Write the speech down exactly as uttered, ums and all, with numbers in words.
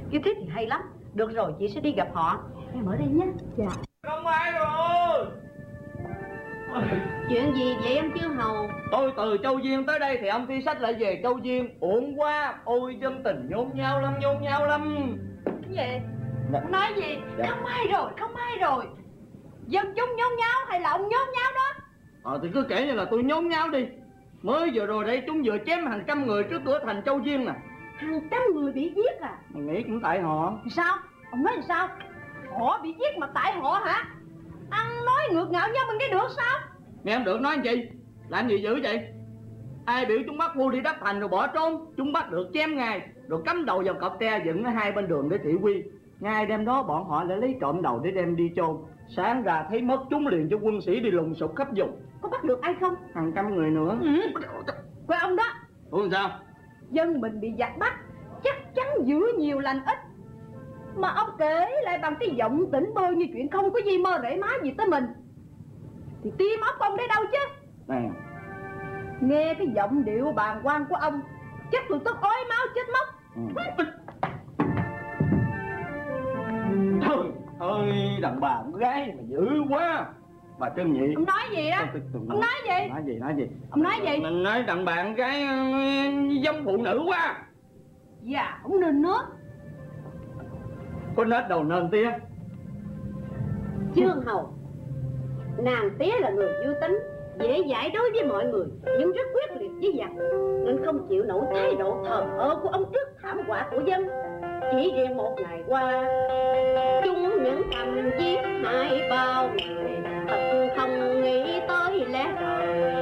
Nếu thế thì hay lắm. Được rồi, chị sẽ đi gặp họ. Em ở đây nhé. Dạ. Không ai rồi. Chuyện gì vậy anh Chương Hầu? Tôi từ Châu Duyên tới đây thì ông Thi Sách lại về Châu Duyên. Uổng quá. Ôi dân tình nhốn nháo lắm, nhốn nháo lắm. Cái gì? Dạ. Ông nói gì? Dạ. Không ai rồi, không ai rồi. Dân chúng nhốn nháo hay là ông nhốn nháo đó? Ờ thì cứ kể như là tôi nhốn nháo đi. Mới vừa rồi đây chúng vừa chém hàng trăm người trước cửa thành Châu Duyên nè. Hàng trăm người bị giết à? Mày nghĩ cũng tại họ. Sao? Ông nói làm sao? Họ bị giết mà tại họ hả? Ăn nói ngược ngạo nhau mình cái được sao? Nghe không được nói làm gì? Làm gì dữ vậy? Ai biểu chúng bắt vua đi đắp thành rồi bỏ trốn. Chúng bắt được chém ngay, rồi cắm đầu vào cọc tre dựng ở hai bên đường để thị uy. Ngay đêm đó bọn họ lại lấy trộm đầu để đem đi chôn. Sáng ra thấy mất chúng liền cho quân sĩ đi lùng sục khắp vùng. Có bắt được ai không? Hàng trăm người nữa. Ừ. Quê ông đó. Ủa làm sao? Dân mình bị giặc bắt, chắc chắn giữ nhiều lành ít. Mà ông kể lại bằng cái giọng tỉnh bơ như chuyện không có gì mơ rễ má gì tới mình, thì tim óc ông để đâu chứ? Nè, nghe cái giọng điệu bàng quan của ông chắc tôi tức ói máu chết mất. ừ. Thôi, thôi đàn bà con gái mà dữ quá. Bà Trân Nhị. Ông nói gì đó? Ông nói gì? Nói gì, nói gì? Ông nói gì? Mình nói đàn bà con gái giống phụ nữ quá. Dạ, ông nên nước. Có nết đầu nền tía. Chương Hầu, nàng tía là người vui tính, dễ dãi đối với mọi người, nhưng rất quyết liệt với giặc, nên không chịu nổi thái độ thờ ơ của ông trước thảm họa của dân. Chỉ riêng một ngày qua, chúng những thầm giết hại bao người, thật